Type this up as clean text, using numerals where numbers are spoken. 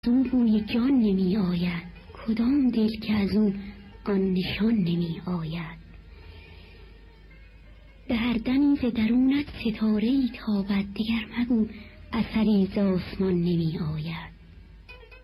اون بوی جان نمی آید، کدام دل که از اون آن نشان نمی آید. به هر دمی ز درونت ستاره‌ای تابد، دیگر مگو اثری ز آسمان نمی آید.